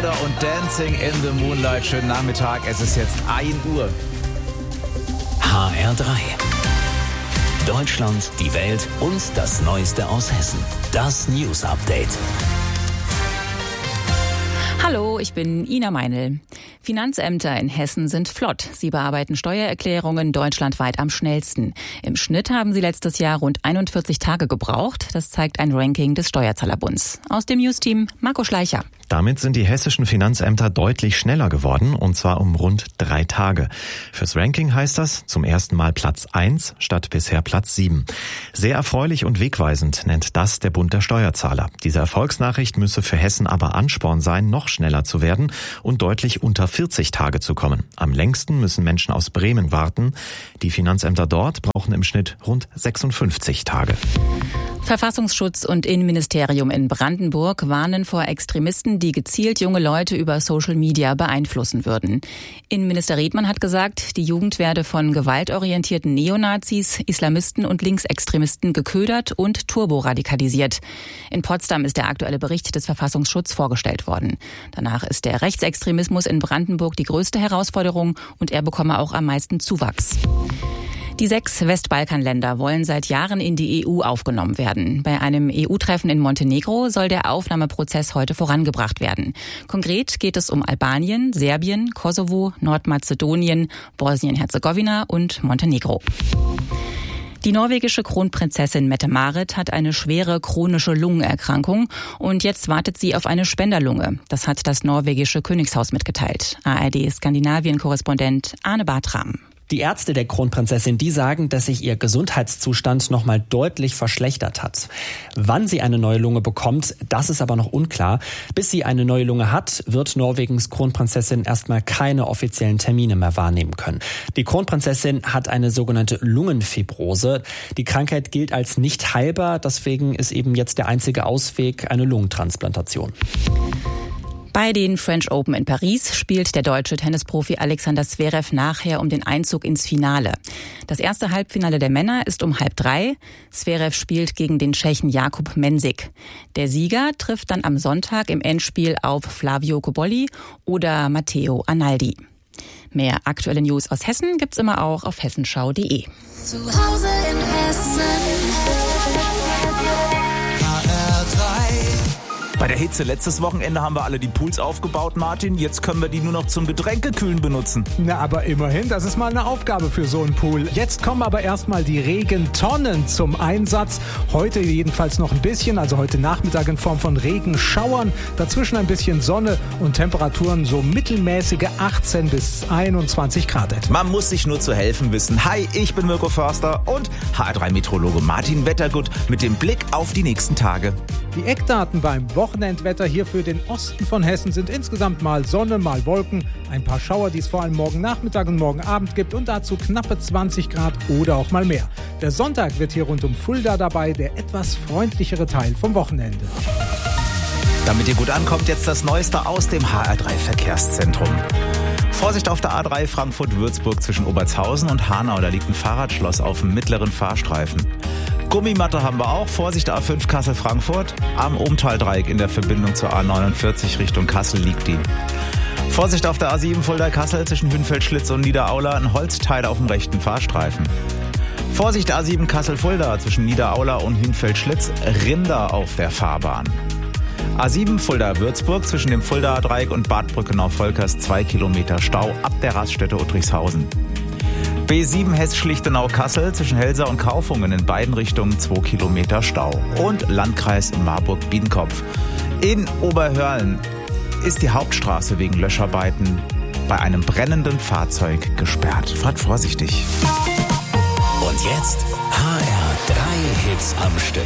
Lauder und Dancing in the Moonlight. Schönen Nachmittag, es ist jetzt 1 Uhr. HR3. Deutschland, die Welt und das Neueste aus Hessen. Das News Update. Hallo, ich bin Ina Meinl. Finanzämter in Hessen sind flott. Sie bearbeiten Steuererklärungen deutschlandweit am schnellsten. Im Schnitt haben sie letztes Jahr rund 41 Tage gebraucht. Das zeigt ein Ranking des Steuerzahlerbunds. Aus dem News-Team Marco Schleicher. Damit sind die hessischen Finanzämter deutlich schneller geworden, und zwar um rund 3 Tage. Fürs Ranking heißt das zum ersten Mal Platz 1 statt bisher Platz 7. Sehr erfreulich und wegweisend nennt das der Bund der Steuerzahler. Diese Erfolgsnachricht müsse für Hessen aber Ansporn sein, noch schneller zu werden und deutlich unter 40 Tage zu kommen. Am längsten müssen Menschen aus Bremen warten. Die Finanzämter dort brauchen im Schnitt rund 56 Tage. Verfassungsschutz und Innenministerium in Brandenburg warnen vor Extremisten, die gezielt junge Leute über Social Media beeinflussen würden. Innenminister Redmann hat gesagt, die Jugend werde von gewaltorientierten Neonazis, Islamisten und Linksextremisten geködert und turboradikalisiert. In Potsdam ist der aktuelle Bericht des Verfassungsschutzes vorgestellt worden. Danach ist der Rechtsextremismus in Brandenburg die größte Herausforderung und er bekomme auch am meisten Zuwachs. Die 6 Westbalkanländer wollen seit Jahren in die EU aufgenommen werden. Bei einem EU-Treffen in Montenegro soll der Aufnahmeprozess heute vorangebracht werden. Konkret geht es um Albanien, Serbien, Kosovo, Nordmazedonien, Bosnien-Herzegowina und Montenegro. Die norwegische Kronprinzessin Mette-Marit hat eine schwere chronische Lungenerkrankung und jetzt wartet sie auf eine Spenderlunge. Das hat das norwegische Königshaus mitgeteilt. ARD-Skandinavien-Korrespondent Arne Bartram. Die Ärzte der Kronprinzessin, die sagen, dass sich ihr Gesundheitszustand nochmal deutlich verschlechtert hat. Wann sie eine neue Lunge bekommt, das ist aber noch unklar. Bis sie eine neue Lunge hat, wird Norwegens Kronprinzessin erstmal keine offiziellen Termine mehr wahrnehmen können. Die Kronprinzessin hat eine sogenannte Lungenfibrose. Die Krankheit gilt als nicht heilbar, deswegen ist eben jetzt der einzige Ausweg eine Lungentransplantation. Bei den French Open in Paris spielt der deutsche Tennisprofi Alexander Zverev nachher um den Einzug ins Finale. Das erste Halbfinale der Männer ist um 2:30. Zverev spielt gegen den Tschechen Jakub Mensik. Der Sieger trifft dann am Sonntag im Endspiel auf Flavio Cobolli oder Matteo Arnaldi. Mehr aktuelle News aus Hessen gibt's immer auch auf hessenschau.de. Zu Hause in Hessen. Bei der Hitze letztes Wochenende haben wir alle die Pools aufgebaut, Martin. Jetzt können wir die nur noch zum Getränkekühlen benutzen. Na, aber immerhin, das ist mal eine Aufgabe für so einen Pool. Jetzt kommen aber erstmal die Regentonnen zum Einsatz. Heute jedenfalls noch ein bisschen, also heute Nachmittag in Form von Regenschauern. Dazwischen ein bisschen Sonne und Temperaturen so mittelmäßige 18 bis 21 Grad etwa. Man muss sich nur zu helfen wissen. Hi, ich bin Mirko Förster und HR3-Meteorologe Martin Wettergut mit dem Blick auf die nächsten Tage. Die Eckdaten beim Wochenendwetter hier für den Osten von Hessen sind insgesamt mal Sonne, mal Wolken, ein paar Schauer, die es vor allem morgen Nachmittag und morgen Abend gibt und dazu knappe 20 Grad oder auch mal mehr. Der Sonntag wird hier rund um Fulda dabei, der etwas freundlichere Teil vom Wochenende. Damit ihr gut ankommt, jetzt das Neueste aus dem HR3-Verkehrszentrum. Vorsicht auf der A3 Frankfurt-Würzburg zwischen Obertshausen und Hanau, da liegt ein Fahrradschloss auf dem mittleren Fahrstreifen. Gummimatte haben wir auch. Vorsicht A5 Kassel-Frankfurt. Am Ohmtal-Dreieck in der Verbindung zur A49 Richtung Kassel liegt die. Vorsicht auf der A7 Fulda-Kassel zwischen Hünfeld-Schlitz und Niederaula. Ein Holzteil auf dem rechten Fahrstreifen. Vorsicht A7 Kassel-Fulda zwischen Niederaula und Hünfeld-Schlitz. Rinder auf der Fahrbahn. A7 Fulda-Würzburg zwischen dem Fulda-Dreieck und Bad Brückenau-Volkers 2 Kilometer Stau ab der Raststätte Uttrichshausen. B7 Hess-Schlichtenau-Kassel zwischen Helsa und Kaufungen in beiden Richtungen 2 Kilometer Stau. Und Landkreis Marburg-Biedenkopf. In Oberhörlen ist die Hauptstraße wegen Löscharbeiten bei einem brennenden Fahrzeug gesperrt. Fahrt vorsichtig. Und jetzt HR3 Hits am Stück.